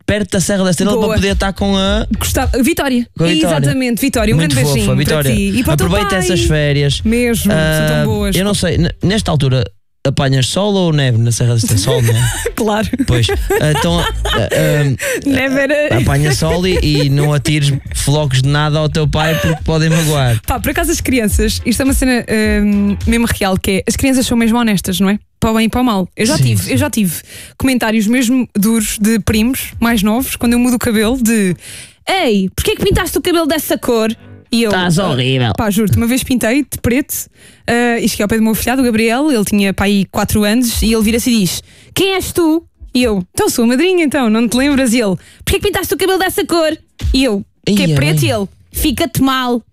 perto da Serra da Estrela para poder estar com a Vitória. Com a Vitória. Exatamente, Vitória. Um muito grande fofa, beijinho Vitória. para ti. E para o teu Aproveita pai. essas férias. Mesmo, são tão boas. Eu não sei, nesta altura apanhas sol ou neve na Serra da Estrela? Sol, não é? Claro. Pois. Então Neve era... apanha sol e não atires flocos de nada ao teu pai porque podem magoar. Pá, por acaso as crianças, isto é uma cena mesmo real, que é, as crianças são mesmo honestas, não é? Para o bem e para o mal. Eu já tive comentários mesmo duros de primos mais novos, quando eu mudo o cabelo, de ei, porquê é que pintaste o cabelo dessa cor? E eu, Estás horrível. Pá, juro-te, uma vez pintei de preto e cheguei ao pé do meu filhado, o Gabriel, ele tinha pá, aí 4 anos, e ele vira-se e diz: quem és tu? E eu, então sou a madrinha, então, não te lembras? E ele, porquê que pintaste o cabelo dessa cor? E eu, que é preto? E ele, fica-te mal.